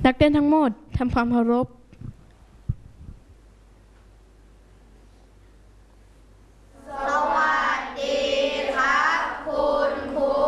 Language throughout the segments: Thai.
นักเรียนทั้งหมดทำความเคารพสวัสดีครับคุณครู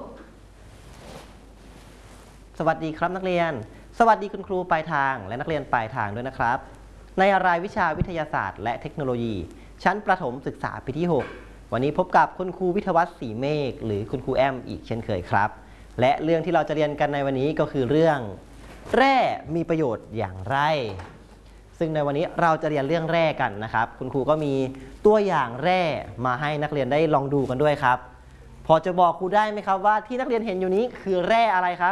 สวัสดีครับนักเรียนสวัสดีคุณครูปลายทางและนักเรียนปลายทางด้วยนะครับในรายวิชาวิทยาศาสตร์และเทคโนโลยีชั้นประถมศึกษาปีที่ 6วันนี้พบกับคุณครูวิทยวัฒน์ศรีเมฆหรือคุณครูแอมอีกเช่นเคยครับและเรื่องที่เราจะเรียนกันในวันนี้ก็คือเรื่องแร่มีประโยชน์อย่างไรซึ่งในวันนี้เราจะเรียนเรื่องแร่กันนะครับคุณครูก็มีตัวอย่างแร่มาให้นักเรียนได้ลองดูกันด้วยครับพอจะบอกครูได้ไหมครับว่าที่นักเรียนเห็นอยู่นี้คือแร่อะไรครับ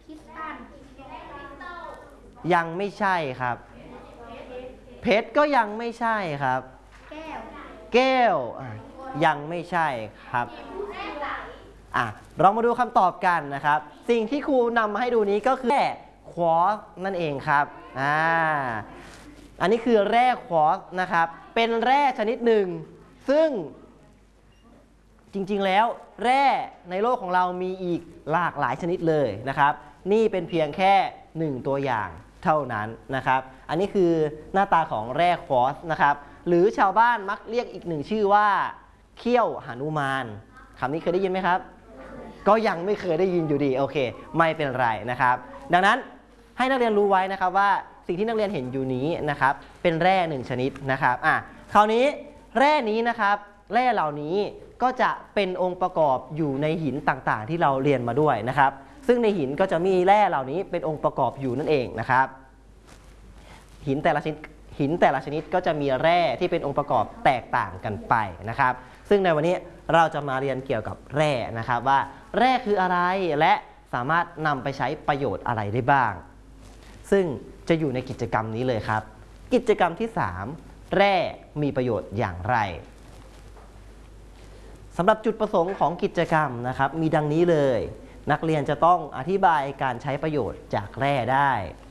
ยังไม่ใช่ครับเพชรก็ยังไม่ใช่ครับแก้วยังไม่ใช่ครับเรามาดูคำตอบกันนะครับสิ่งที่ครูนำมาให้ดูนี้ก็คือแร่ควอร์สนั่นเองครับอันนี้คือแร่ควอร์สนะครับเป็นแร่ชนิดหนึ่งซึ่งจริงๆแล้วแร่ในโลกของเรามีอีกหลากหลายชนิดเลยนะครับนี่เป็นเพียงแค่1ตัวอย่างเท่านั้นนะครับอันนี้คือหน้าตาของแร่ควอร์สนะครับหรือชาวบ้านมักเรียกอีกหนึ่งชื่อว่าเขี้ยวหนุมานคำนี้เคยได้ยินไหมครับก็ยังไม่เคยได้ยินอยู่ดีโอเคไม่เป็นไรนะครับดังนั้นให้นักเรียนรู้ไว้นะครับว่าสิ่งที่นักเรียนเห็นอยู่นี้นะครับเป็นแร่หนึ่งชนิดนะครับคราวนี้แร่นี้นะครับแร่เหล่านี้ก็จะเป็นองค์ประกอบอยู่ในหินต่างๆที่เราเรียนมาด้วยนะครับซึ่งในหินก็จะมีแร่เหล่านี้เป็นองค์ประกอบอยู่นั่นเองนะครับหินแต่ละชนิดก็จะมีแร่ที่เป็นองค์ประกอบแตกต่างกันไปนะครับซึ่งในวันนี้เราจะมาเรียนเกี่ยวกับแร่นะครับว่าแร่คืออะไรและสามารถนำไปใช้ประโยชน์อะไรได้บ้างซึ่งจะอยู่ในกิจกรรมนี้เลยครับกิจกรรมที่ 3 แร่มีประโยชน์อย่างไรสำหรับจุดประสงค์ของกิจกรรมนะครับมีดังนี้เลยนักเรียนจะต้องอธิบายการใช้ประโยชน์จากแร่ได้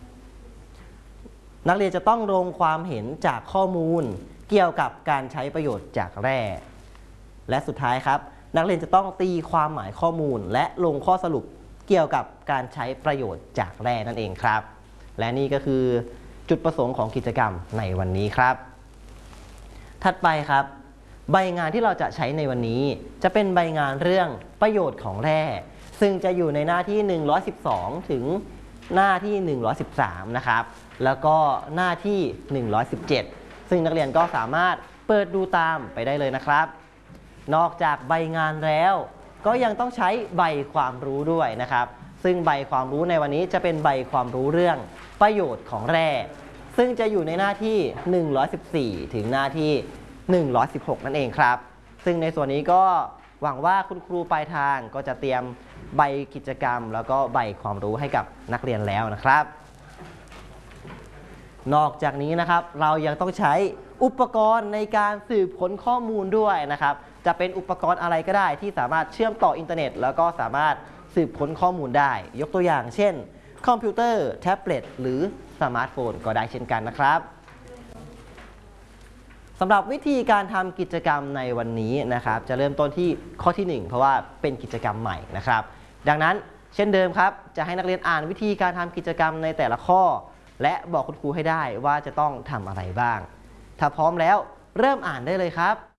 นักเรียนจะต้องลงความเห็นจากข้อมูลเกี่ยวกับการใช้ประโยชน์จากแร่และสุดท้ายครับนักเรียนจะต้องตีความหมายข้อมูลและลงข้อสรุปเกี่ยวกับการใช้ประโยชน์จากแร่นั่นเองครับและนี่ก็คือจุดประสงค์ของกิจกรรมในวันนี้ครับถัดไปครับใบงานที่เราจะใช้ในวันนี้จะเป็นใบงานเรื่องประโยชน์ของแร่ซึ่งจะอยู่ในหน้าที่112ถึงหน้าที่113นะครับแล้วก็หน้าที่117ซึ่งนักเรียนก็สามารถเปิดดูตามไปได้เลยนะครับนอกจากใบงานแล้วก็ยังต้องใช้ใบความรู้ด้วยนะครับซึ่งใบความรู้ในวันนี้จะเป็นใบความรู้เรื่องประโยชน์ของแร่ซึ่งจะอยู่ในหน้าที่114ถึงหน้าที่116นั่นเองครับซึ่งในส่วนนี้ก็หวังว่าคุณครูปลายทางก็จะเตรียมใบกิจกรรมแล้วก็ใบความรู้ให้กับนักเรียนแล้วนะครับนอกจากนี้นะครับเรายังต้องใช้อุปกรณ์ในการสืบค้นข้อมูลด้วยนะครับจะเป็นอุปกรณ์อะไรก็ได้ที่สามารถเชื่อมต่ออินเทอร์เน็ตแล้วก็สามารถสืบค้นข้อมูลได้ยกตัวอย่างเช่นคอมพิวเตอร์แท็บเล็ตหรือสมาร์ทโฟนก็ได้เช่นกันนะครับสำหรับวิธีการทำกิจกรรมในวันนี้นะครับจะเริ่มต้นที่ข้อที่1เพราะว่าเป็นกิจกรรมใหม่นะครับดังนั้นเช่นเดิมครับจะให้นักเรียนอ่านวิธีการทำกิจกรรมในแต่ละข้อและบอกคุณครูให้ได้ว่าจะต้องทำอะไรบ้างถ้าพร้อมแล้วเริ่มอ่านได้เลยครับ